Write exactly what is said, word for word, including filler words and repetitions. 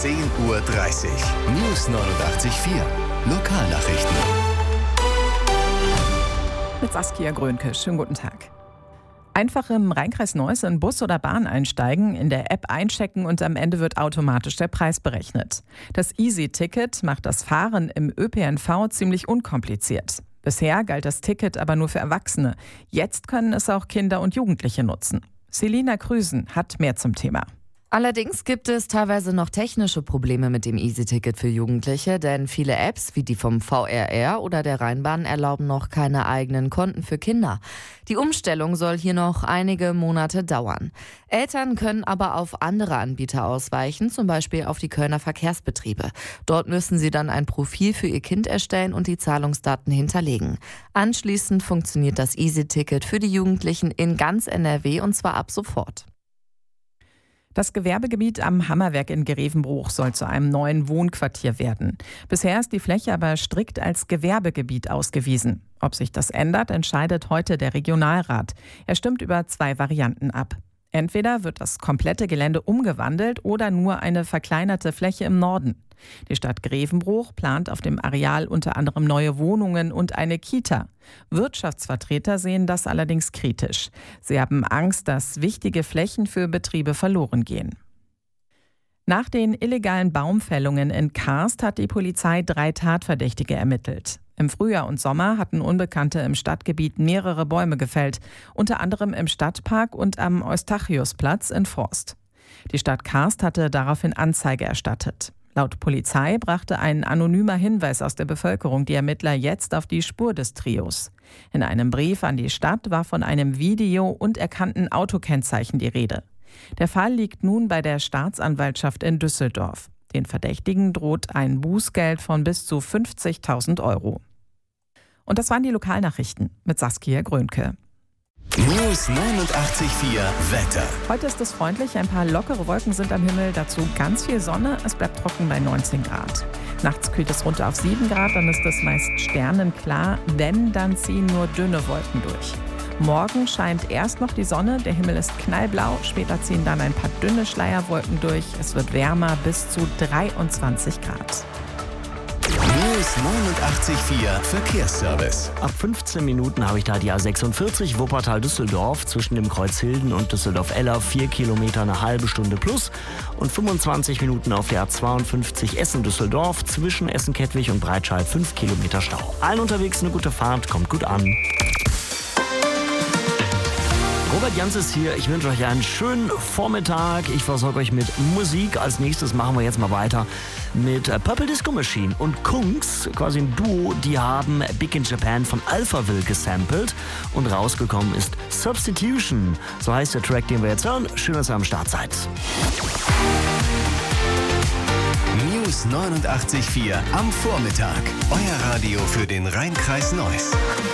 zehn Uhr dreißig. News neunundachtzig Komma vier. Lokalnachrichten. Mit Saskia Grönke. Schönen guten Tag. Einfach im Rheinkreis Neuss in Bus oder Bahn einsteigen, in der App einchecken und am Ende wird automatisch der Preis berechnet. Das Easy-Ticket macht das Fahren im Ö P N V ziemlich unkompliziert. Bisher galt das Ticket aber nur für Erwachsene. Jetzt können es auch Kinder und Jugendliche nutzen. Selina Krüsen hat mehr zum Thema. Allerdings gibt es teilweise noch technische Probleme mit dem Easy-Ticket für Jugendliche, denn viele Apps wie die vom V R R oder der Rheinbahn erlauben noch keine eigenen Konten für Kinder. Die Umstellung soll hier noch einige Monate dauern. Eltern können aber auf andere Anbieter ausweichen, zum Beispiel auf die Kölner Verkehrsbetriebe. Dort müssen sie dann ein Profil für ihr Kind erstellen und die Zahlungsdaten hinterlegen. Anschließend funktioniert das Easy-Ticket für die Jugendlichen in ganz N R W und zwar ab sofort. Das Gewerbegebiet am Hammerwerk in Grevenbruch soll zu einem neuen Wohnquartier werden. Bisher ist die Fläche aber strikt als Gewerbegebiet ausgewiesen. Ob sich das ändert, entscheidet heute der Regionalrat. Er stimmt über zwei Varianten ab. Entweder wird das komplette Gelände umgewandelt oder nur eine verkleinerte Fläche im Norden. Die Stadt Grevenbruch plant auf dem Areal unter anderem neue Wohnungen und eine Kita. Wirtschaftsvertreter sehen das allerdings kritisch. Sie haben Angst, dass wichtige Flächen für Betriebe verloren gehen. Nach den illegalen Baumfällungen in Karst hat die Polizei drei Tatverdächtige ermittelt. Im Frühjahr und Sommer hatten Unbekannte im Stadtgebiet mehrere Bäume gefällt, unter anderem im Stadtpark und am Eustachiusplatz in Forst. Die Stadt Karst hatte daraufhin Anzeige erstattet. Laut Polizei brachte ein anonymer Hinweis aus der Bevölkerung die Ermittler jetzt auf die Spur des Trios. In einem Brief an die Stadt war von einem Video und erkannten Autokennzeichen die Rede. Der Fall liegt nun bei der Staatsanwaltschaft in Düsseldorf. Den Verdächtigen droht ein Bußgeld von bis zu fünfzigtausend Euro. Und das waren die Lokalnachrichten mit Saskia Grönke. News neunundachtzig Komma vier Wetter. Heute ist es freundlich, ein paar lockere Wolken sind am Himmel, dazu ganz viel Sonne, es bleibt trocken bei neunzehn Grad. Nachts kühlt es runter auf sieben Grad, dann ist es meist sternenklar, wenn, dann ziehen nur dünne Wolken durch. Morgen scheint erst noch die Sonne, der Himmel ist knallblau, später ziehen dann ein paar dünne Schleierwolken durch, es wird wärmer bis zu dreiundzwanzig Grad. News neunundachtzig Komma vier Verkehrsservice. Ab fünfzehn Minuten habe ich da die A sechsundvierzig Wuppertal-Düsseldorf zwischen dem Kreuz Hilden und Düsseldorf-Eller, vier Kilometer, eine halbe Stunde plus. Und fünfundzwanzig Minuten auf der A zweiundfünfzig Essen-Düsseldorf zwischen Essen-Kettwig und Breitscheid, fünf Kilometer Stau. Allen unterwegs eine gute Fahrt, kommt gut an. Robert Jans ist hier. Ich wünsche euch einen schönen Vormittag. Ich versorge euch mit Musik. Als nächstes machen wir jetzt mal weiter mit Purple Disco Machine und Kungs, quasi ein Duo. Die haben Big in Japan von Alphaville gesampelt und rausgekommen ist Substitution. So heißt der Track, den wir jetzt hören. Schön, dass ihr am Start seid. News neunundachtzig Komma vier am Vormittag. Euer Radio für den Rheinkreis Neuss.